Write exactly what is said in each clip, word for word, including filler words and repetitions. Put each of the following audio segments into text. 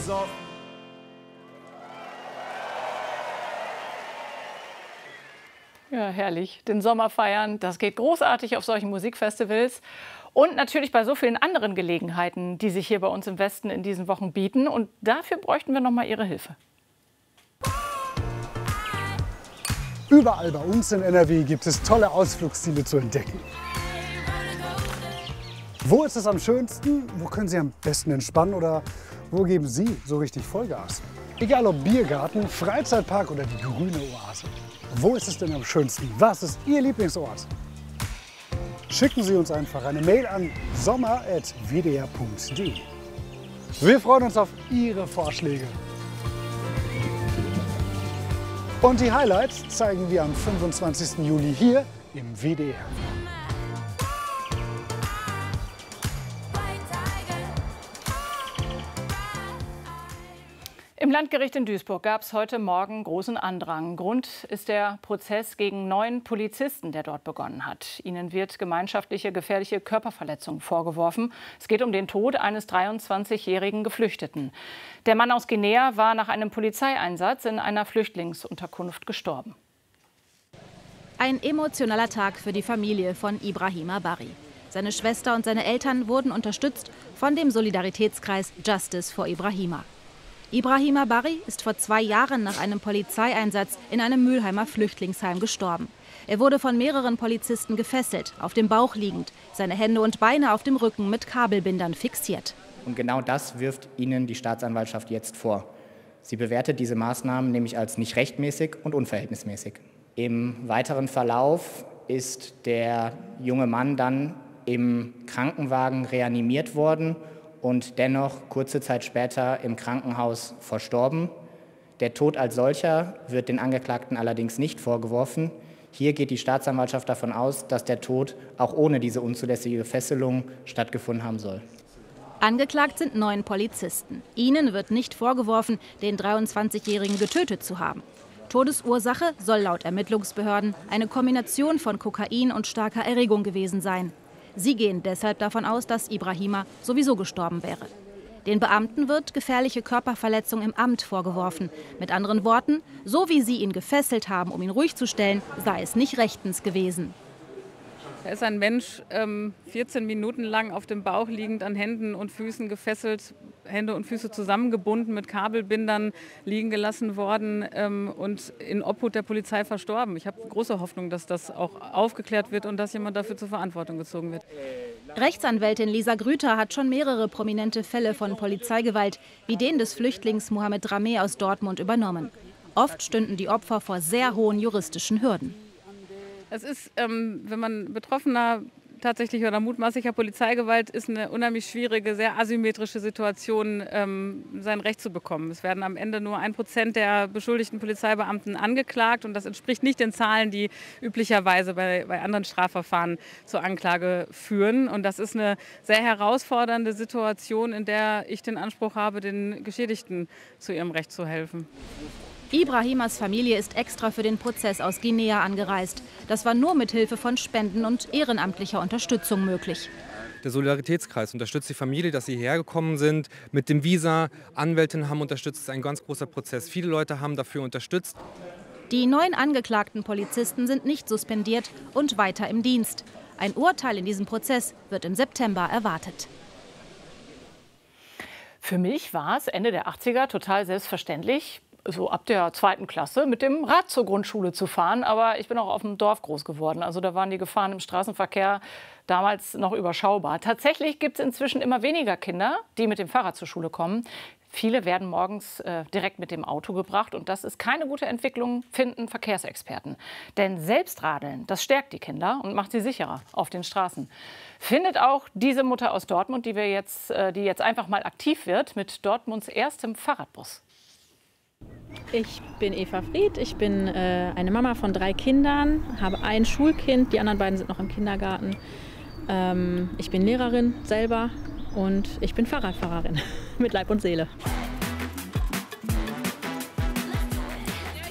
So. Ja, herrlich. Den Sommer feiern, das geht großartig auf solchen Musikfestivals. Und natürlich bei so vielen anderen Gelegenheiten, die sich hier bei uns im Westen in diesen Wochen bieten. Und dafür bräuchten wir noch mal Ihre Hilfe. Überall bei uns in N R W gibt es tolle Ausflugsziele zu entdecken. Wo ist es am schönsten? Wo können Sie am besten entspannen? Oder wo geben Sie so richtig Vollgas? Egal ob Biergarten, Freizeitpark oder die grüne Oase. Wo ist es denn am schönsten? Was ist Ihr Lieblingsort? Schicken Sie uns einfach eine Mail an sommer at w d r punkt d e. Wir freuen uns auf Ihre Vorschläge. Und die Highlights zeigen wir am fünfundzwanzigsten Juli hier im W D R. Im Landgericht in Duisburg gab es heute Morgen großen Andrang. Grund ist der Prozess gegen neun Polizisten, der dort begonnen hat. Ihnen wird gemeinschaftliche gefährliche Körperverletzung vorgeworfen. Es geht um den Tod eines dreiundzwanzigjährigen Geflüchteten. Der Mann aus Guinea war nach einem Polizeieinsatz in einer Flüchtlingsunterkunft gestorben. Ein emotionaler Tag für die Familie von Ibrahima Barry. Seine Schwester und seine Eltern wurden unterstützt von dem Solidaritätskreis Justice for Ibrahima. Ibrahima Barry ist vor zwei Jahren nach einem Polizeieinsatz in einem Mülheimer Flüchtlingsheim gestorben. Er wurde von mehreren Polizisten gefesselt, auf dem Bauch liegend, seine Hände und Beine auf dem Rücken mit Kabelbindern fixiert. Und genau das wirft Ihnen die Staatsanwaltschaft jetzt vor. Sie bewertet diese Maßnahmen nämlich als nicht rechtmäßig und unverhältnismäßig. Im weiteren Verlauf ist der junge Mann dann im Krankenwagen reanimiert worden und dennoch kurze Zeit später im Krankenhaus verstorben. Der Tod als solcher wird den Angeklagten allerdings nicht vorgeworfen. Hier geht die Staatsanwaltschaft davon aus, dass der Tod auch ohne diese unzulässige Fesselung stattgefunden haben soll. Angeklagt sind neun Polizisten. Ihnen wird nicht vorgeworfen, den dreiundzwanzigjährigen getötet zu haben. Todesursache soll laut Ermittlungsbehörden eine Kombination von Kokain und starker Erregung gewesen sein. Sie gehen deshalb davon aus, dass Ibrahima sowieso gestorben wäre. Den Beamten wird gefährliche Körperverletzung im Amt vorgeworfen. Mit anderen Worten, so wie sie ihn gefesselt haben, um ihn ruhig zu stellen, sei es nicht rechtens gewesen. Da ist ein Mensch ähm, vierzehn Minuten lang auf dem Bauch liegend, an Händen und Füßen gefesselt, Hände und Füße zusammengebunden, mit Kabelbindern liegen gelassen worden ähm, und in Obhut der Polizei verstorben. Ich habe große Hoffnung, dass das auch aufgeklärt wird und dass jemand dafür zur Verantwortung gezogen wird. Rechtsanwältin Lisa Grüter hat schon mehrere prominente Fälle von Polizeigewalt, wie den des Flüchtlings Mohamed Rameh aus Dortmund, übernommen. Oft stünden die Opfer vor sehr hohen juristischen Hürden. Es ist, ähm, wenn man Betroffener tatsächlich oder mutmaßlicher Polizeigewalt ist, eine unheimlich schwierige, sehr asymmetrische Situation, ähm, sein Recht zu bekommen. Es werden am Ende nur ein Prozent der beschuldigten Polizeibeamten angeklagt und das entspricht nicht den Zahlen, die üblicherweise bei, bei anderen Strafverfahren zur Anklage führen. Und das ist eine sehr herausfordernde Situation, in der ich den Anspruch habe, den Geschädigten zu ihrem Recht zu helfen. Ibrahimas Familie ist extra für den Prozess aus Guinea angereist. Das war nur mit Hilfe von Spenden und ehrenamtlicher Unterstützung möglich. Der Solidaritätskreis unterstützt die Familie, dass sie hierher gekommen sind. Mit dem Visa, Anwältinnen haben unterstützt. Das ist ein ganz großer Prozess. Viele Leute haben dafür unterstützt. Die neun angeklagten Polizisten sind nicht suspendiert und weiter im Dienst. Ein Urteil in diesem Prozess wird im September erwartet. Für mich war es Ende der achtziger total selbstverständlich, so ab der zweiten Klasse mit dem Rad zur Grundschule zu fahren. Aber ich bin auch auf dem Dorf groß geworden. Also da waren die Gefahren im Straßenverkehr damals noch überschaubar. Tatsächlich gibt es inzwischen immer weniger Kinder, die mit dem Fahrrad zur Schule kommen. Viele werden morgens äh, direkt mit dem Auto gebracht. Und das ist keine gute Entwicklung, finden Verkehrsexperten. Denn Selbstradeln, das stärkt die Kinder und macht sie sicherer auf den Straßen. Findet auch diese Mutter aus Dortmund, die, wir jetzt, äh, die jetzt einfach mal aktiv wird mit Dortmunds erstem Fahrradbus. Ich bin Eva Fried, ich bin äh, eine Mama von drei Kindern, habe ein Schulkind, die anderen beiden sind noch im Kindergarten. Ähm, ich bin Lehrerin selber und ich bin Fahrradfahrerin mit Leib und Seele.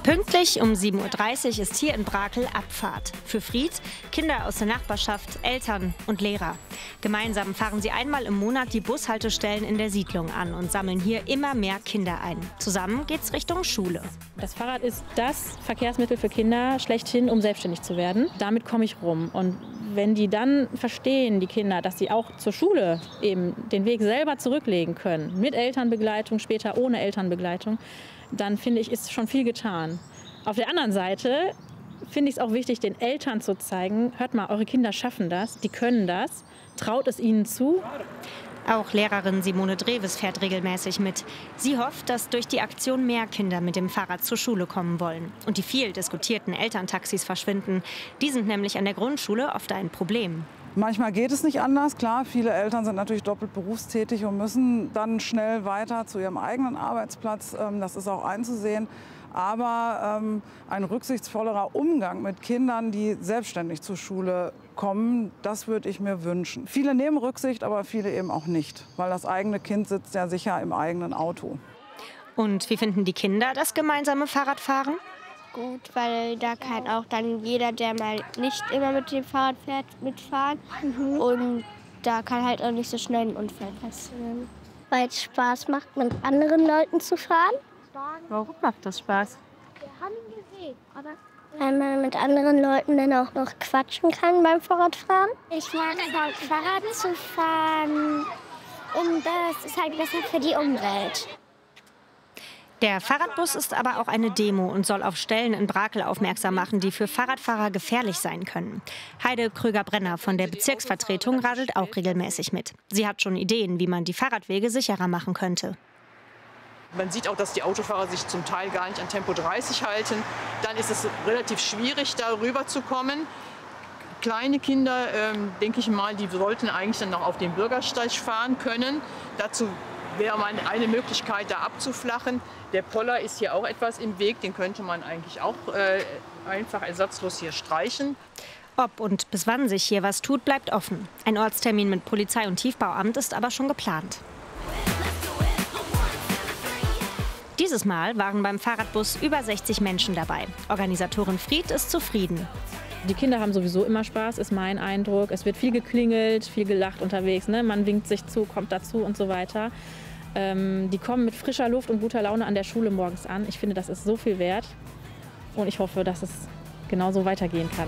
Pünktlich um sieben Uhr dreißig ist hier in Brakel Abfahrt. Für Fried, Kinder aus der Nachbarschaft, Eltern und Lehrer. Gemeinsam fahren sie einmal im Monat die Bushaltestellen in der Siedlung an und sammeln hier immer mehr Kinder ein. Zusammen geht's Richtung Schule. Das Fahrrad ist das Verkehrsmittel für Kinder schlechthin, um selbstständig zu werden. Damit komme ich rum. Und wenn die dann verstehen, die Kinder, dass sie auch zur Schule eben den Weg selber zurücklegen können, mit Elternbegleitung, später ohne Elternbegleitung, dann finde ich, ist schon viel getan. Auf der anderen Seite finde ich es auch wichtig, den Eltern zu zeigen, hört mal, eure Kinder schaffen das, die können das, traut es ihnen zu. Auch Lehrerin Simone Dreves fährt regelmäßig mit. Sie hofft, dass durch die Aktion mehr Kinder mit dem Fahrrad zur Schule kommen wollen und die viel diskutierten Elterntaxis verschwinden. Die sind nämlich an der Grundschule oft ein Problem. Manchmal geht es nicht anders. Klar, viele Eltern sind natürlich doppelt berufstätig und müssen dann schnell weiter zu ihrem eigenen Arbeitsplatz. Das ist auch einzusehen. Aber ähm, ein rücksichtsvollerer Umgang mit Kindern, die selbstständig zur Schule kommen, das würde ich mir wünschen. Viele nehmen Rücksicht, aber viele eben auch nicht, weil das eigene Kind sitzt ja sicher im eigenen Auto. Und wie finden die Kinder das gemeinsame Fahrradfahren? Gut, weil da kann auch dann jeder, der mal nicht immer mit dem Fahrrad fährt, mitfahren. Mhm. Und da kann halt auch nicht so schnell ein Unfall passieren. Weil es Spaß macht, mit anderen Leuten zu fahren. Warum macht das Spaß? Wir haben ihn gesehen, aber weil man mit anderen Leuten dann auch noch quatschen kann beim Fahrradfahren. Ich mag es, Fahrrad zu fahren. Und das ist halt besser für die Umwelt. Der Fahrradbus ist aber auch eine Demo und soll auf Stellen in Brakel aufmerksam machen, die für Fahrradfahrer gefährlich sein können. Heide Kröger-Brenner von der Bezirksvertretung radelt auch regelmäßig mit. Sie hat schon Ideen, wie man die Fahrradwege sicherer machen könnte. Man sieht auch, dass die Autofahrer sich zum Teil gar nicht an Tempo dreißig halten. Dann ist es relativ schwierig, da rüber zu kommen. Kleine Kinder, ähm, denke ich mal, die sollten eigentlich dann noch auf den Bürgersteig fahren können. Dazu wäre man eine Möglichkeit, da abzuflachen. Der Poller ist hier auch etwas im Weg, den könnte man eigentlich auch äh, einfach ersatzlos hier streichen. Ob und bis wann sich hier was tut, bleibt offen. Ein Ortstermin mit Polizei und Tiefbauamt ist aber schon geplant. Dieses Mal waren beim Fahrradbus über sechzig Menschen dabei. Organisatorin Fried ist zufrieden. Die Kinder haben sowieso immer Spaß, ist mein Eindruck. Es wird viel geklingelt, viel gelacht unterwegs. Ne? Man winkt sich zu, kommt dazu und so weiter. Ähm, die kommen mit frischer Luft und guter Laune an der Schule morgens an. Ich finde, das ist so viel wert. Und ich hoffe, dass es genauso weitergehen kann.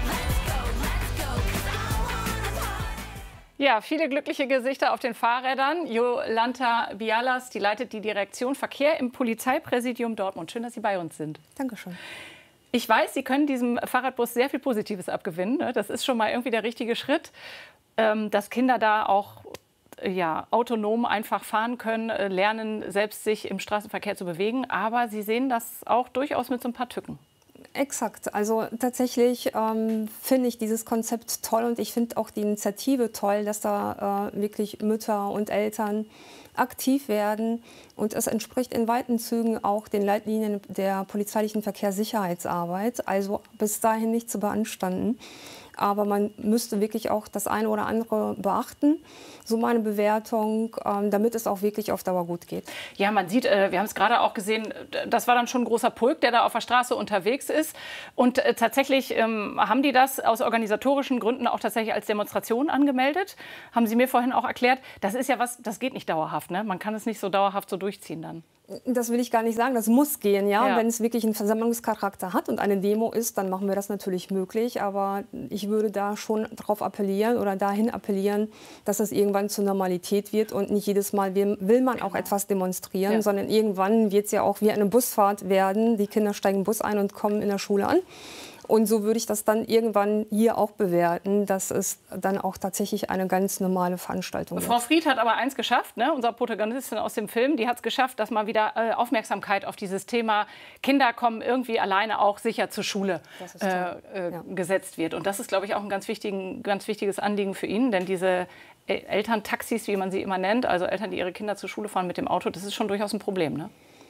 Ja, viele glückliche Gesichter auf den Fahrrädern. Jolanta Bialas, die leitet die Direktion Verkehr im Polizeipräsidium Dortmund. Schön, dass Sie bei uns sind. Dankeschön. Ich weiß, Sie können diesem Fahrradbus sehr viel Positives abgewinnen. Das ist schon mal irgendwie der richtige Schritt, dass Kinder da auch ja, autonom einfach fahren können, lernen, selbst sich im Straßenverkehr zu bewegen. Aber Sie sehen das auch durchaus mit so ein paar Tücken. Exakt. Also tatsächlich ähm, finde ich dieses Konzept toll und ich finde auch die Initiative toll, dass da äh, wirklich Mütter und Eltern aktiv werden. Und es entspricht in weiten Zügen auch den Leitlinien der polizeilichen Verkehrssicherheitsarbeit. Also bis dahin nicht zu beanstanden. Aber man müsste wirklich auch das eine oder andere beachten, so meine Bewertung, ähm, damit es auch wirklich auf Dauer gut geht. Ja, man sieht, äh, wir haben es gerade auch gesehen, das war dann schon ein großer Pulk, der da auf der Straße unterwegs ist. Und äh, tatsächlich ähm, haben die das aus organisatorischen Gründen auch tatsächlich als Demonstration angemeldet. Haben Sie mir vorhin auch erklärt, das ist ja was, das geht nicht dauerhaft, ne? Man kann es nicht so dauerhaft so durchziehen dann. Das will ich gar nicht sagen, das muss gehen, ja? Ja. Wenn es wirklich einen Versammlungscharakter hat und eine Demo ist, dann machen wir das natürlich möglich. Aber ich würde da schon darauf appellieren oder dahin appellieren, dass es irgendwann zur Normalität wird und nicht jedes Mal will, will man auch etwas demonstrieren, ja. sondern irgendwann wird es ja auch wie eine Busfahrt werden. Die Kinder steigen in den Bus ein und kommen in der Schule an. Und so würde ich das dann irgendwann hier auch bewerten, dass es dann auch tatsächlich eine ganz normale Veranstaltung Frau wird. Fried hat aber eins geschafft, ne? Unsere Protagonistin aus dem Film, die hat es geschafft, dass mal wieder äh, Aufmerksamkeit auf dieses Thema Kinder kommen irgendwie alleine auch sicher zur Schule äh, äh, ja. gesetzt wird. Und das ist, glaube ich, auch ein ganz, wichtigen, ganz wichtiges Anliegen für ihn, denn diese Elterntaxis, wie man sie immer nennt, also Eltern, die ihre Kinder zur Schule fahren mit dem Auto, das ist schon durchaus ein Problem, ne?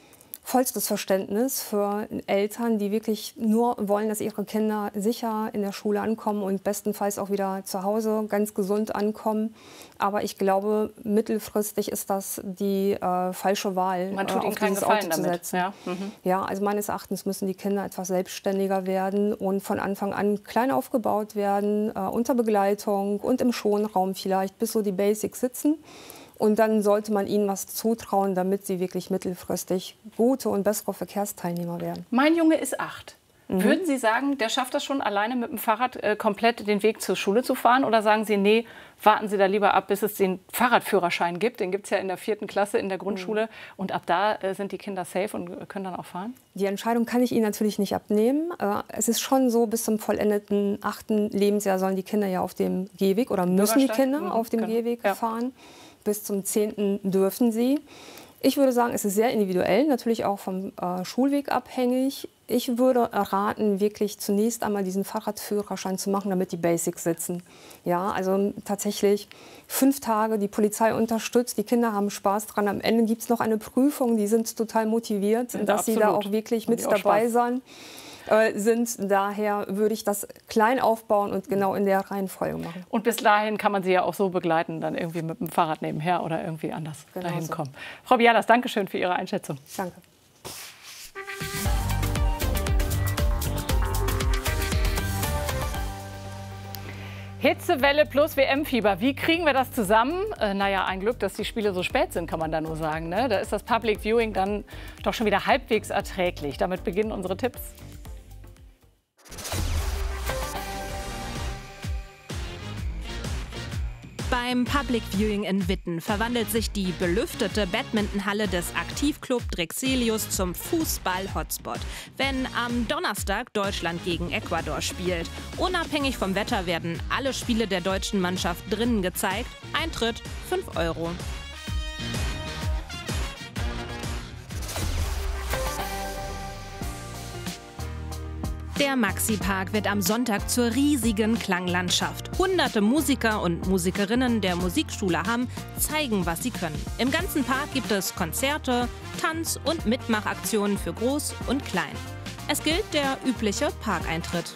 vollstes Verständnis für Eltern, die wirklich nur wollen, dass ihre Kinder sicher in der Schule ankommen und bestenfalls auch wieder zu Hause ganz gesund ankommen. Aber ich glaube, mittelfristig ist das die äh, falsche Wahl, Man tut äh, auf ihnen keinen dieses Gefallen Auto zu damit. setzen. Ja. Mhm. Ja, also meines Erachtens müssen die Kinder etwas selbstständiger werden und von Anfang an klein aufgebaut werden, äh, unter Begleitung und im Schonraum vielleicht, bis so die Basics sitzen. Und dann sollte man ihnen was zutrauen, damit sie wirklich mittelfristig gute und bessere Verkehrsteilnehmer werden. Mein Junge ist acht. Mhm. Würden Sie sagen, der schafft das schon alleine mit dem Fahrrad äh, komplett den Weg zur Schule zu fahren? Oder sagen Sie, nee, warten Sie da lieber ab, bis es den Fahrradführerschein gibt? Den gibt es ja in der vierten Klasse in der Grundschule. Mhm. Und ab da äh, sind die Kinder safe und können dann auch fahren? Die Entscheidung kann ich Ihnen natürlich nicht abnehmen. Äh, es ist schon so, bis zum vollendeten achten Lebensjahr sollen die Kinder ja auf dem Gehweg oder müssen die Kinder mhm, auf dem genau. Gehweg ja. fahren. Bis zum zehnten dürfen sie. Ich würde sagen, es ist sehr individuell, natürlich auch vom äh, Schulweg abhängig. Ich würde raten, wirklich zunächst einmal diesen Fahrradführerschein zu machen, damit die Basics sitzen. Ja, also tatsächlich fünf Tage, die Polizei unterstützt, die Kinder haben Spaß dran. Am Ende gibt es noch eine Prüfung, die sind total motiviert, ja, dass absolut. sie da auch wirklich mit auch dabei Spaß. sein. Sind. Daher würde ich das klein aufbauen und genau in der Reihenfolge machen. Und bis dahin kann man sie ja auch so begleiten, dann irgendwie mit dem Fahrrad nebenher oder irgendwie anders Genau dahin so. kommen. Frau Bialas, danke schön für Ihre Einschätzung. Danke. Hitzewelle plus W M-Fieber. Wie kriegen wir das zusammen? Äh, naja, ein Glück, dass die Spiele so spät sind, kann man da nur sagen. Ne? Da ist das Public Viewing dann doch schon wieder halbwegs erträglich. Damit beginnen unsere Tipps. Beim Public Viewing in Witten verwandelt sich die belüftete Badmintonhalle des Aktivclub Drexelius zum Fußball-Hotspot, wenn am Donnerstag Deutschland gegen Ecuador spielt. Unabhängig vom Wetter werden alle Spiele der deutschen Mannschaft drinnen gezeigt. Eintritt fünf Euro. Der Maxi-Park wird am Sonntag zur riesigen Klanglandschaft. Hunderte Musiker und Musikerinnen der Musikschule Hamm zeigen, was sie können. Im ganzen Park gibt es Konzerte, Tanz- und Mitmachaktionen für Groß und Klein. Es gilt der übliche Parkeintritt.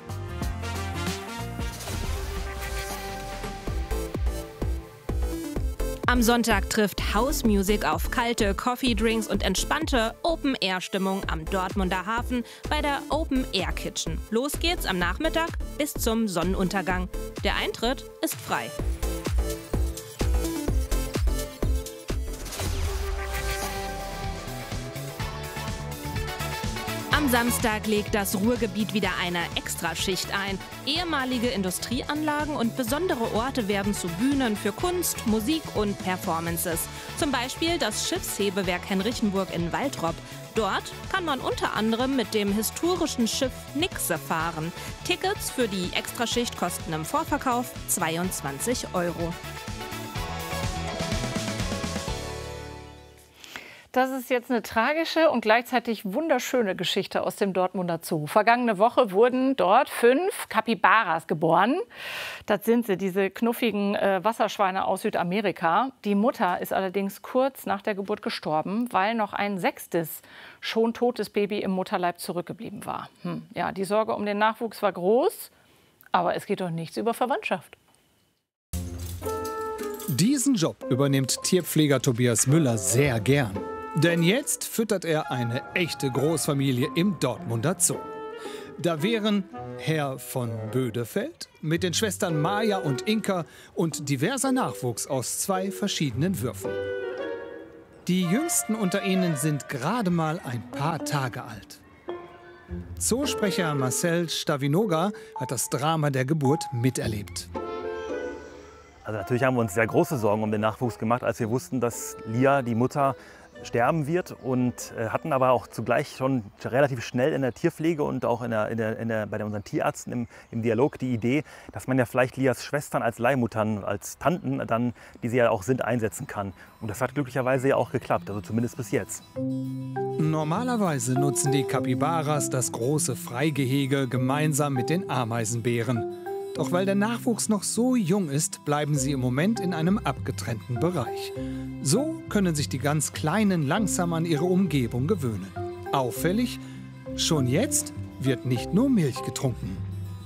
Am Sonntag trifft House Music auf kalte Coffee-Drinks und entspannte Open-Air-Stimmung am Dortmunder Hafen bei der Open-Air-Kitchen. Los geht's am Nachmittag bis zum Sonnenuntergang. Der Eintritt ist frei. Am Samstag legt das Ruhrgebiet wieder eine Extraschicht ein. Ehemalige Industrieanlagen und besondere Orte werden zu Bühnen für Kunst, Musik und Performances. Zum Beispiel das Schiffshebewerk Henrichenburg in Waltrop. Dort kann man unter anderem mit dem historischen Schiff Nixe fahren. Tickets für die Extraschicht kosten im Vorverkauf zweiundzwanzig Euro. Das ist jetzt eine tragische und gleichzeitig wunderschöne Geschichte aus dem Dortmunder Zoo. Vergangene Woche wurden dort fünf Kapibaras geboren. Das sind sie, diese knuffigen äh, Wasserschweine aus Südamerika. Die Mutter ist allerdings kurz nach der Geburt gestorben, weil noch ein sechstes, schon totes Baby im Mutterleib zurückgeblieben war. Hm. Ja, die Sorge um den Nachwuchs war groß, aber es geht doch nichts über Verwandtschaft. Diesen Job übernimmt Tierpfleger Tobias Müller sehr gern. Denn jetzt füttert er eine echte Großfamilie im Dortmunder Zoo. Da wären Herr von Bödefeld mit den Schwestern Maja und Inka und diverser Nachwuchs aus zwei verschiedenen Würfen. Die jüngsten unter ihnen sind gerade mal ein paar Tage alt. Zoosprecher Marcel Stavinoga hat das Drama der Geburt miterlebt. Also natürlich haben wir uns sehr große Sorgen um den Nachwuchs gemacht, als wir wussten, dass Lia, die Mutter, sterben wird, und äh, hatten aber auch zugleich schon relativ schnell in der Tierpflege und auch in der, in der, in der, bei unseren Tierärzten im, im Dialog die Idee, dass man ja vielleicht Lias Schwestern als Leihmuttern, als Tanten, dann, die sie ja auch sind, einsetzen kann. Und das hat glücklicherweise ja auch geklappt, also zumindest bis jetzt. Normalerweise nutzen die Kapibaras das große Freigehege gemeinsam mit den Ameisenbären. Doch weil der Nachwuchs noch so jung ist, bleiben sie im Moment in einem abgetrennten Bereich. So können sich die ganz Kleinen langsam an ihre Umgebung gewöhnen. Auffällig, schon jetzt wird nicht nur Milch getrunken.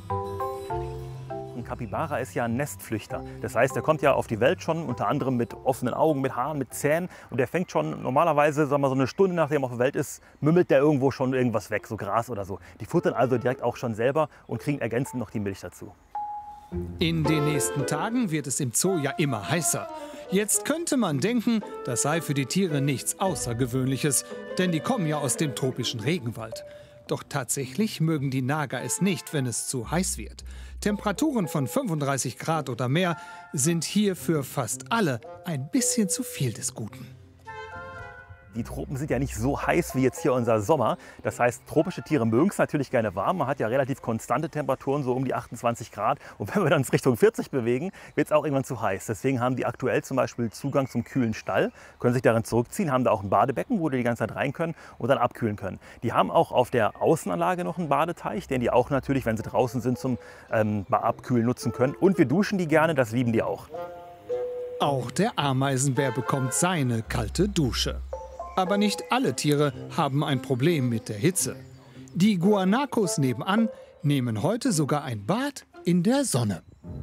Ein Kapibara ist ja ein Nestflüchter. Das heißt, er kommt ja auf die Welt schon, unter anderem mit offenen Augen, mit Haaren, mit Zähnen. Und der fängt schon normalerweise, sagen wir, so eine Stunde nachdem er auf der Welt ist, mümmelt der irgendwo schon irgendwas weg, so Gras oder so. Die futtern also direkt auch schon selber und kriegen ergänzend noch die Milch dazu. In den nächsten Tagen wird es im Zoo ja immer heißer. Jetzt könnte man denken, das sei für die Tiere nichts Außergewöhnliches, denn die kommen ja aus dem tropischen Regenwald. Doch tatsächlich mögen die Nager es nicht, wenn es zu heiß wird. Temperaturen von fünfunddreißig Grad oder mehr sind hier für fast alle ein bisschen zu viel des Guten. Die Tropen sind ja nicht so heiß wie jetzt hier unser Sommer. Das heißt, tropische Tiere mögen es natürlich gerne warm. Man hat ja relativ konstante Temperaturen, so um die achtundzwanzig Grad. Und wenn wir dann Richtung vierzig bewegen, wird es auch irgendwann zu heiß. Deswegen haben die aktuell zum Beispiel Zugang zum kühlen Stall, können sich darin zurückziehen, haben da auch ein Badebecken, wo die die ganze Zeit rein können und dann abkühlen können. Die haben auch auf der Außenanlage noch einen Badeteich, den die auch natürlich, wenn sie draußen sind, zum ähm, Abkühlen nutzen können. Und wir duschen die gerne, das lieben die auch. Auch der Ameisenbär bekommt seine kalte Dusche. Aber nicht alle Tiere haben ein Problem mit der Hitze. Die Guanacos nebenan nehmen heute sogar ein Bad in der Sonne.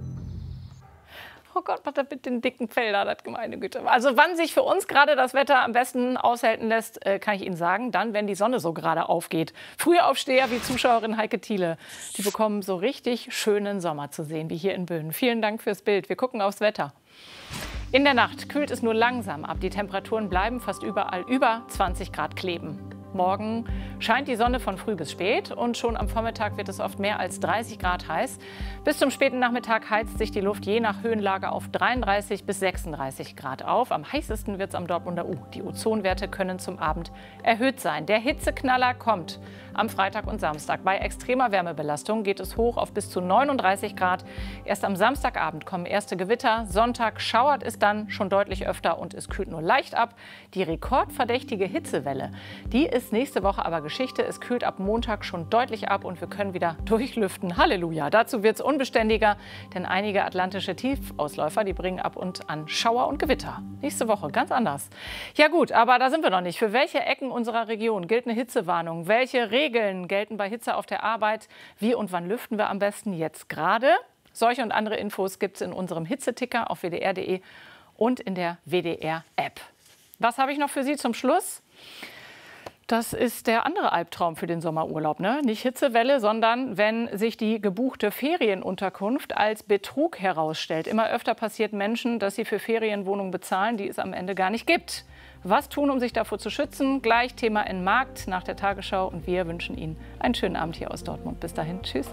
Oh Gott, was da mit den dicken Feldern, das gemeine Güte. Also wann sich für uns gerade das Wetter am besten aushalten lässt, äh, kann ich Ihnen sagen, dann, wenn die Sonne so gerade aufgeht. Frühaufsteher wie Zuschauerin Heike Thiele, die bekommen so richtig schönen Sommer zu sehen, wie hier in Böen. Vielen Dank fürs Bild. Wir gucken aufs Wetter. In der Nacht kühlt es nur langsam ab. Die Temperaturen bleiben fast überall über zwanzig Grad kleben. Morgen scheint die Sonne von früh bis spät und schon am Vormittag wird es oft mehr als dreißig Grad heiß. Bis zum späten Nachmittag heizt sich die Luft je nach Höhenlage auf dreiunddreißig bis sechsunddreißig Grad auf. Am heißesten wird es am Dortmunder U. Die Ozonwerte können zum Abend erhöht sein. Der Hitzeknaller kommt am Freitag und Samstag. Bei extremer Wärmebelastung geht es hoch auf bis zu neununddreißig Grad. Erst am Samstagabend kommen erste Gewitter. Sonntag schauert es dann schon deutlich öfter und es kühlt nur leicht ab. Die rekordverdächtige Hitzewelle, die ist nächste Woche aber Geschichte. Es kühlt ab Montag schon deutlich ab und wir können wieder durchlüften. Halleluja! Dazu wird es unbeständiger, denn einige atlantische Tiefausläufer, die bringen ab und an Schauer und Gewitter. Nächste Woche ganz anders. Ja gut, aber da sind wir noch nicht. Für welche Ecken unserer Region gilt eine Hitzewarnung? Welche Regeln gelten bei Hitze auf der Arbeit? Wie und wann lüften wir am besten jetzt gerade? Solche und andere Infos gibt es in unserem Hitzeticker auf w d r punkt d e und in der W D R-App. Was habe ich noch für Sie zum Schluss? Das ist der andere Albtraum für den Sommerurlaub, ne? Nicht Hitzewelle, sondern wenn sich die gebuchte Ferienunterkunft als Betrug herausstellt. Immer öfter passiert Menschen, dass sie für Ferienwohnungen bezahlen, die es am Ende gar nicht gibt. Was tun, um sich davor zu schützen? Gleich Thema in Markt nach der Tagesschau. Und wir wünschen Ihnen einen schönen Abend hier aus Dortmund. Bis dahin, tschüss.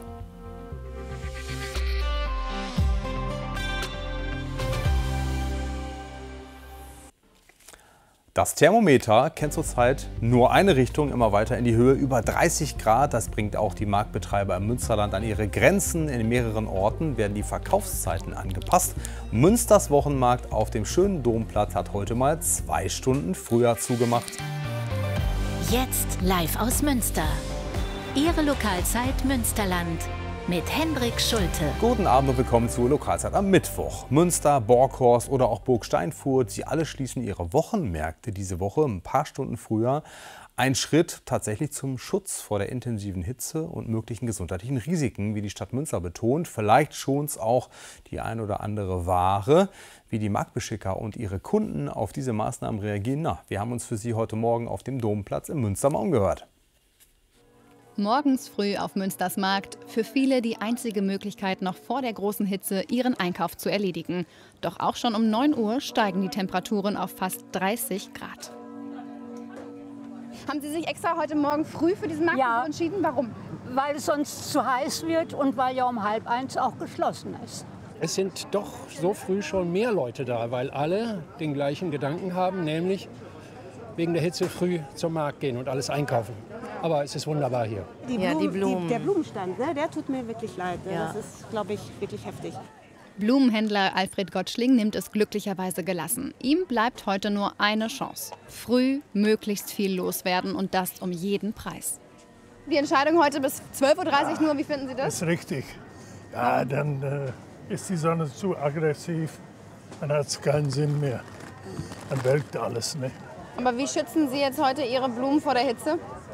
Das Thermometer kennt zurzeit nur eine Richtung, immer weiter in die Höhe, über dreißig Grad. Das bringt auch die Marktbetreiber im Münsterland an ihre Grenzen. In mehreren Orten werden die Verkaufszeiten angepasst. Münsters Wochenmarkt auf dem schönen Domplatz hat heute mal zwei Stunden früher zugemacht. Jetzt live aus Münster. Ihre Lokalzeit Münsterland. Mit Hendrik Schulte. Guten Abend und willkommen zur Lokalzeit am Mittwoch. Münster, Borkhorst oder auch Burg Steinfurt, sie alle schließen ihre Wochenmärkte diese Woche ein paar Stunden früher. Ein Schritt tatsächlich zum Schutz vor der intensiven Hitze und möglichen gesundheitlichen Risiken, wie die Stadt Münster betont. Vielleicht schont es auch die ein oder andere Ware. Wie die Marktbeschicker und ihre Kunden auf diese Maßnahmen reagieren, na, wir haben uns für Sie heute Morgen auf dem Domplatz in Münster mal umgehört. Morgens früh auf Münsters Markt, für viele die einzige Möglichkeit, noch vor der großen Hitze ihren Einkauf zu erledigen. Doch auch schon um neun Uhr steigen die Temperaturen auf fast dreißig Grad. Haben Sie sich extra heute Morgen früh für diesen Markt ja. entschieden? Warum? Weil es sonst zu heiß wird und weil ja um halb eins auch geschlossen ist. Es sind doch so früh schon mehr Leute da, weil alle den gleichen Gedanken haben, nämlich wegen der Hitze früh zum Markt gehen und alles einkaufen. Aber es ist wunderbar hier. Die Blumen, ja, die Blumen. Die, der Blumenstand, ne, der tut mir wirklich leid. Ja. Das ist, glaube ich, wirklich heftig. Blumenhändler Alfred Gottschling nimmt es glücklicherweise gelassen. Ihm bleibt heute nur eine Chance. Früh möglichst viel loswerden und das um jeden Preis. Die Entscheidung heute bis zwölf Uhr dreißig nur, wie finden Sie das? Das ist richtig. Ja, dann äh, ist die Sonne zu aggressiv, dann hat es keinen Sinn mehr. Dann welkt alles, ne? Aber wie schützen Sie jetzt heute Ihre Blumen vor der Hitze?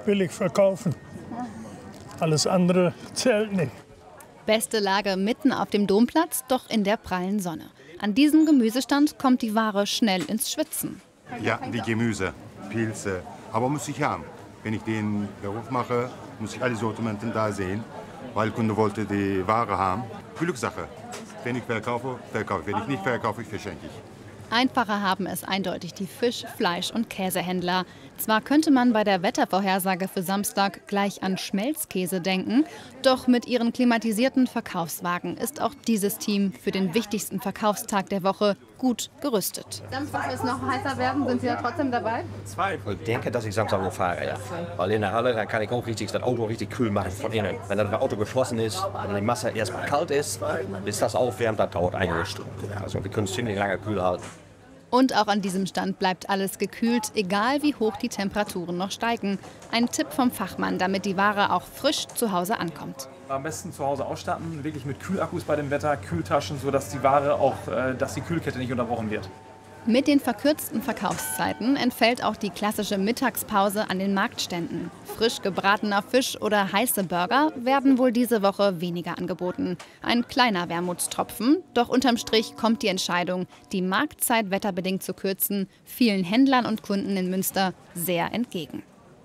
billig verkaufen. Alles andere zählt nicht. Beste Lage mitten auf dem Domplatz, doch in der prallen Sonne. An diesem Gemüsestand kommt die Ware schnell ins Schwitzen. Ja, die Gemüse, Pilze, aber muss ich haben. Wenn ich den Beruf mache, muss ich alle Sortimenten da sehen, weil der Kunde wollte die Ware haben. Glückssache. Wenn ich verkaufe, verkaufe. Wenn ich nicht verkaufe, verschenke ich. Einfacher haben es eindeutig die Fisch-, Fleisch- und Käsehändler. Zwar könnte man bei der Wettervorhersage für Samstag gleich an Schmelzkäse denken, doch mit ihren klimatisierten Verkaufswagen ist auch dieses Team für den wichtigsten Verkaufstag der Woche gut gerüstet. Samstag ist noch heißer werden, sind Sie ja trotzdem dabei? Zweifel. Ich denke, dass ich Samstag noch fahre, ja. Weil in der Halle, da kann ich auch richtig das Auto richtig kühl machen von innen. Wenn das Auto geschlossen ist und die Masse erstmal kalt ist, bis das aufwärmt, das dauert einige Stunden. Also wir können es ziemlich lange kühl halten. Und auch an diesem Stand bleibt alles gekühlt, egal wie hoch die Temperaturen noch steigen. Ein Tipp vom Fachmann, damit die Ware auch frisch zu Hause ankommt. Am besten zu Hause ausstatten, wirklich mit Kühlakkus bei dem Wetter, Kühltaschen, sodass die Ware auch, äh, dass die Kühlkette nicht unterbrochen wird. Mit den verkürzten Verkaufszeiten entfällt auch die klassische Mittagspause an den Marktständen. Frisch gebratener Fisch oder heiße Burger werden wohl diese Woche weniger angeboten. Ein kleiner Wermutstropfen, doch unterm Strich kommt die Entscheidung, die Marktzeit wetterbedingt zu kürzen, vielen Händlern und Kunden in Münster sehr entgegen.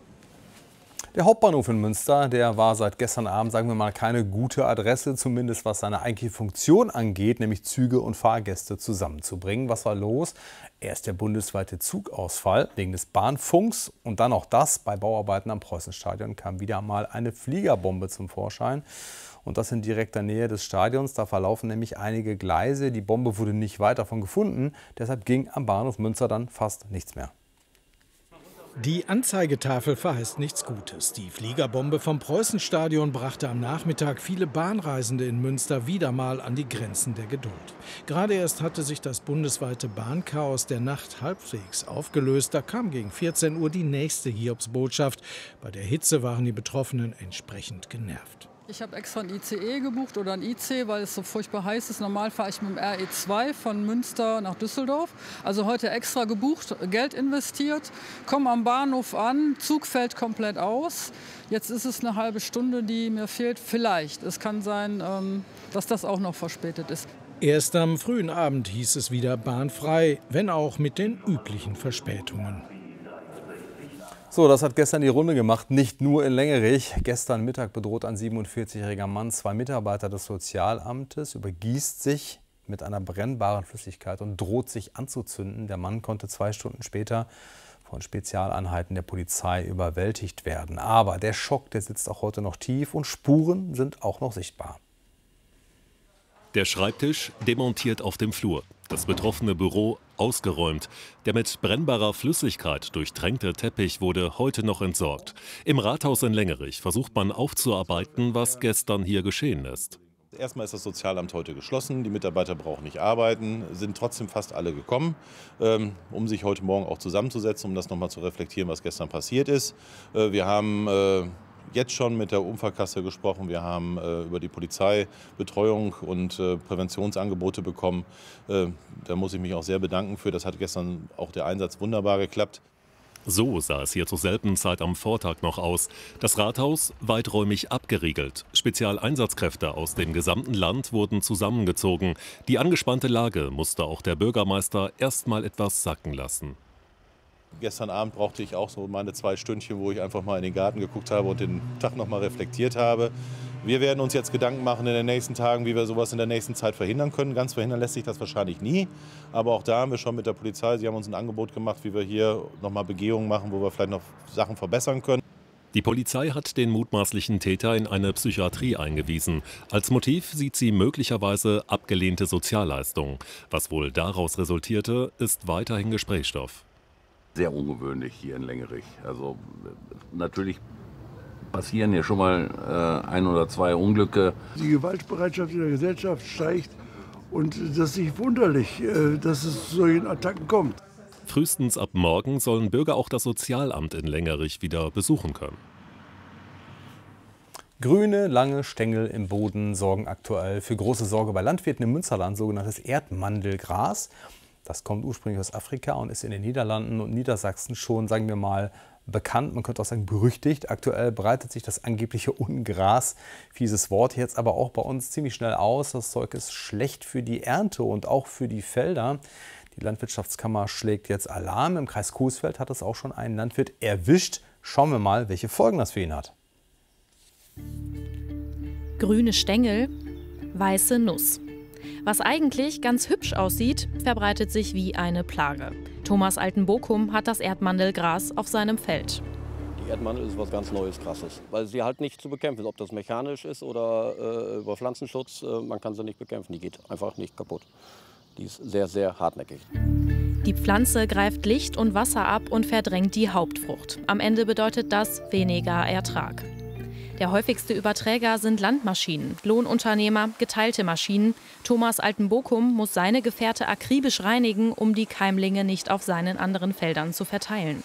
Der Hauptbahnhof in Münster, der war seit gestern Abend, sagen wir mal, keine gute Adresse, zumindest was seine eigentliche Funktion angeht, nämlich Züge und Fahrgäste zusammenzubringen. Was war los? Erst der bundesweite Zugausfall wegen des Bahnfunks und dann auch das. Bei Bauarbeiten am Preußenstadion kam wieder mal eine Fliegerbombe zum Vorschein. Und das in direkter Nähe des Stadions. Da verlaufen nämlich einige Gleise. Die Bombe wurde nicht weit davon gefunden. Deshalb ging am Bahnhof Münster dann fast nichts mehr. Die Anzeigetafel verheißt nichts Gutes. Die Fliegerbombe vom Preußenstadion brachte am Nachmittag viele Bahnreisende in Münster wieder mal an die Grenzen der Geduld. Gerade erst hatte sich das bundesweite Bahnchaos der Nacht halbwegs aufgelöst. Da kam gegen vierzehn Uhr die nächste Hiobsbotschaft. Bei der Hitze waren die Betroffenen entsprechend genervt. Ich habe extra ein I C E gebucht oder ein I C, weil es so furchtbar heiß ist. Normal fahre ich mit dem R E zwei von Münster nach Düsseldorf. Also heute extra gebucht, Geld investiert, komme am Bahnhof an, Zug fällt komplett aus. Jetzt ist es eine halbe Stunde, die mir fehlt. Vielleicht. Es kann sein, dass das auch noch verspätet ist. Erst am frühen Abend hieß es wieder bahnfrei, wenn auch mit den üblichen Verspätungen. So, das hat gestern die Runde gemacht, nicht nur in Lengerich. Gestern Mittag bedroht ein siebenundvierzigjähriger Mann zwei Mitarbeiter des Sozialamtes, übergießt sich mit einer brennbaren Flüssigkeit und droht sich anzuzünden. Der Mann konnte zwei Stunden später von Spezialeinheiten der Polizei überwältigt werden. Aber der Schock, der sitzt auch heute noch tief und Spuren sind auch noch sichtbar. Der Schreibtisch demontiert auf dem Flur. Das betroffene Büro ausgeräumt. Der mit brennbarer Flüssigkeit durchtränkte Teppich wurde heute noch entsorgt. Im Rathaus in Lengerich versucht man aufzuarbeiten, was gestern hier geschehen ist. Erstmal ist das Sozialamt heute geschlossen. Die Mitarbeiter brauchen nicht arbeiten, sind trotzdem fast alle gekommen, um sich heute Morgen auch zusammenzusetzen, um das nochmal zu reflektieren, was gestern passiert ist. Wir haben jetzt schon mit der Unfallkasse gesprochen. Wir haben äh, über die Polizeibetreuung und äh, Präventionsangebote bekommen. Äh, da muss ich mich auch sehr bedanken für. Das hat gestern auch der Einsatz wunderbar geklappt. So sah es hier zur selben Zeit am Vortag noch aus. Das Rathaus weiträumig abgeriegelt. Spezialeinsatzkräfte aus dem gesamten Land wurden zusammengezogen. Die angespannte Lage musste auch der Bürgermeister erst mal etwas sacken lassen. Gestern Abend brauchte ich auch so meine zwei Stündchen, wo ich einfach mal in den Garten geguckt habe und den Tag noch mal reflektiert habe. Wir werden uns jetzt Gedanken machen in den nächsten Tagen, wie wir sowas in der nächsten Zeit verhindern können. Ganz verhindern lässt sich das wahrscheinlich nie. Aber auch da haben wir schon mit der Polizei, sie haben uns ein Angebot gemacht, wie wir hier noch mal Begehungen machen, wo wir vielleicht noch Sachen verbessern können. Die Polizei hat den mutmaßlichen Täter in eine Psychiatrie eingewiesen. Als Motiv sieht sie möglicherweise abgelehnte Sozialleistungen. Was wohl daraus resultierte, ist weiterhin Gesprächsstoff. Sehr ungewöhnlich hier in Lengerich. Also natürlich passieren ja schon mal äh, ein oder zwei Unglücke. Die Gewaltbereitschaft in der Gesellschaft steigt und das ist nicht wunderlich, äh, dass es zu solchen Attacken kommt. Frühestens ab morgen sollen Bürger auch das Sozialamt in Lengerich wieder besuchen können. Grüne, lange Stängel im Boden sorgen aktuell für große Sorge bei Landwirten im Münsterland, sogenanntes Erdmandelgras. Das kommt ursprünglich aus Afrika und ist in den Niederlanden und Niedersachsen schon, sagen wir mal, bekannt, man könnte auch sagen berüchtigt. Aktuell breitet sich das angebliche Ungras, fieses Wort, jetzt aber auch bei uns ziemlich schnell aus. Das Zeug ist schlecht für die Ernte und auch für die Felder. Die Landwirtschaftskammer schlägt jetzt Alarm. Im Kreis Coesfeld hat es auch schon einen Landwirt erwischt. Schauen wir mal, welche Folgen das für ihn hat. Grüne Stängel, weiße Nuss. Was eigentlich ganz hübsch aussieht, verbreitet sich wie eine Plage. Thomas Altenbokum hat das Erdmandelgras auf seinem Feld. Die Erdmandel ist was ganz Neues, Krasses, weil sie halt nicht zu bekämpfen ist. Ob das mechanisch ist oder äh, über Pflanzenschutz, äh, man kann sie nicht bekämpfen. Die geht einfach nicht kaputt. Die ist sehr, sehr hartnäckig. Die Pflanze greift Licht und Wasser ab und verdrängt die Hauptfrucht. Am Ende bedeutet das weniger Ertrag. Der häufigste Überträger sind Landmaschinen, Lohnunternehmer, geteilte Maschinen. Thomas Altenbokum muss seine Gefährte akribisch reinigen, um die Keimlinge nicht auf seinen anderen Feldern zu verteilen.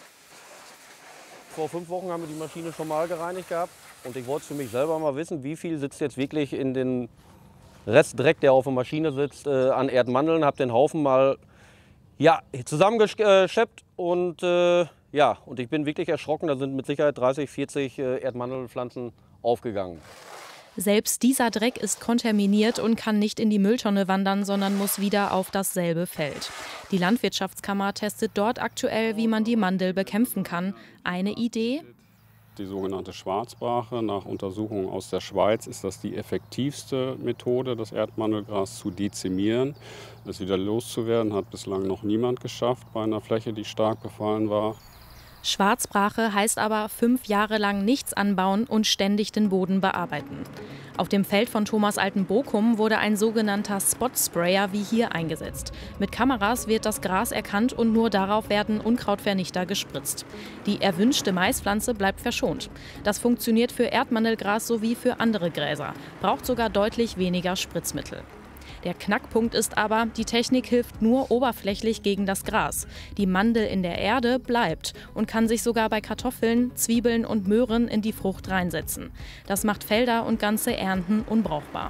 Vor fünf Wochen haben wir die Maschine schon mal gereinigt gehabt. Und ich wollte für mich selber mal wissen, wie viel sitzt jetzt wirklich in den Restdreck, der auf der Maschine sitzt, äh, an Erdmandeln. Habe den Haufen mal ja, zusammengeschleppt und äh, ja, und ich bin wirklich erschrocken. Da sind mit Sicherheit dreißig, vierzig äh, Erdmandelpflanzen aufgegangen. Selbst dieser Dreck ist kontaminiert und kann nicht in die Mülltonne wandern, sondern muss wieder auf dasselbe Feld. Die Landwirtschaftskammer testet dort aktuell, wie man die Mandel bekämpfen kann. Eine Idee? Die sogenannte Schwarzbrache. Nach Untersuchungen aus der Schweiz ist das die effektivste Methode, das Erdmandelgras zu dezimieren. Es wieder loszuwerden, hat bislang noch niemand geschafft bei einer Fläche, die stark befallen war. Schwarzbrache heißt aber fünf Jahre lang nichts anbauen und ständig den Boden bearbeiten. Auf dem Feld von Thomas Altenbokum wurde ein sogenannter Spot-Sprayer wie hier eingesetzt. Mit Kameras wird das Gras erkannt und nur darauf werden Unkrautvernichter gespritzt. Die erwünschte Maispflanze bleibt verschont. Das funktioniert für Erdmandelgras sowie für andere Gräser, braucht sogar deutlich weniger Spritzmittel. Der Knackpunkt ist aber, die Technik hilft nur oberflächlich gegen das Gras. Die Mandel in der Erde bleibt und kann sich sogar bei Kartoffeln, Zwiebeln und Möhren in die Frucht reinsetzen. Das macht Felder und ganze Ernten unbrauchbar.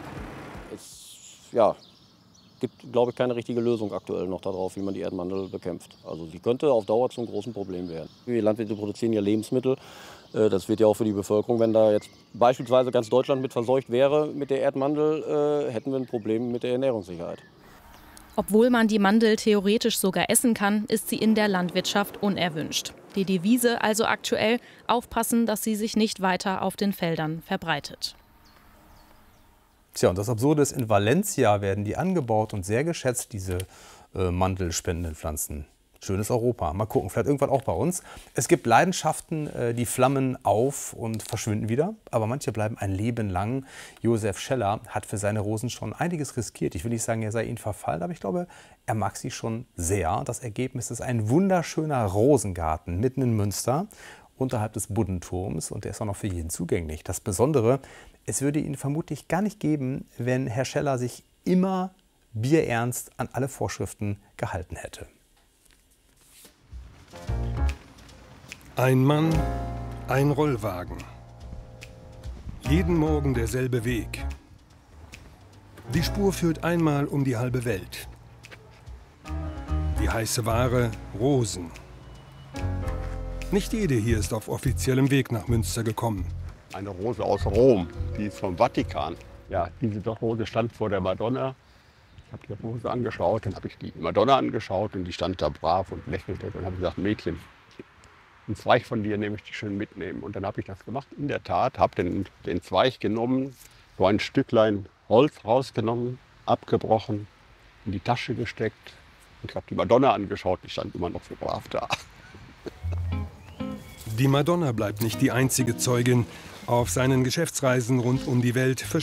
Es ja, gibt, glaube ich, keine richtige Lösung aktuell noch darauf, wie man die Erdmandel bekämpft. Also sie könnte auf Dauer zum großen Problem werden. Die Landwirte produzieren ja Lebensmittel. Das wird ja auch für die Bevölkerung, wenn da jetzt beispielsweise ganz Deutschland mit verseucht wäre mit der Erdmandel, äh, hätten wir ein Problem mit der Ernährungssicherheit. Obwohl man die Mandel theoretisch sogar essen kann, ist sie in der Landwirtschaft unerwünscht. Die Devise also aktuell: aufpassen, dass sie sich nicht weiter auf den Feldern verbreitet. Tja, und das Absurde ist, in Valencia werden die angebaut und sehr geschätzt, diese äh, mandelspendenden Pflanzen. Schönes Europa. Mal gucken, vielleicht irgendwann auch bei uns. Es gibt Leidenschaften, die flammen auf und verschwinden wieder. Aber manche bleiben ein Leben lang. Josef Scheller hat für seine Rosen schon einiges riskiert. Ich will nicht sagen, er sei ihnen verfallen, aber ich glaube, er mag sie schon sehr. Das Ergebnis ist ein wunderschöner Rosengarten mitten in Münster, unterhalb des Buddenturms. Und der ist auch noch für jeden zugänglich. Das Besondere, es würde ihn vermutlich gar nicht geben, wenn Herr Scheller sich immer bierernst an alle Vorschriften gehalten hätte. Ein Mann, ein Rollwagen. Jeden Morgen derselbe Weg. Die Spur führt einmal um die halbe Welt. Die heiße Ware Rosen. Nicht jede hier ist auf offiziellem Weg nach Münster gekommen. Eine Rose aus Rom, die ist vom Vatikan. Ja, diese Rose stand vor der Madonna. Ich habe die Rose angeschaut, dann habe ich die Madonna angeschaut und die stand da brav und lächelte. Dann habe ich gesagt, Mädchen, einen Zweig von dir nehme ich die schön mitnehmen. Und dann habe ich das gemacht. In der Tat, habe den, den Zweig genommen, so ein Stücklein Holz rausgenommen, abgebrochen, in die Tasche gesteckt. Und ich habe die Madonna angeschaut, die stand immer noch so brav da. Die Madonna bleibt nicht die einzige Zeugin. Auf seinen Geschäftsreisen rund um die Welt